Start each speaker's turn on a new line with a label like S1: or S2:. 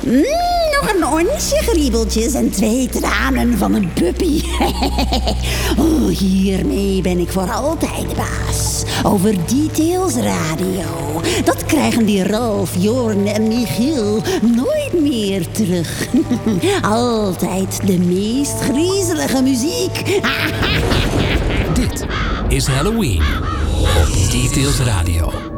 S1: Nog een onsje griebeltjes en 2 tranen van een puppy. Hiermee ben ik voor altijd de baas. Over Details Radio. Dat krijgen die Ralf, Jorn en Michiel nooit meer terug. Altijd de meest griezelige muziek.
S2: Dit is Halloween op Details Radio.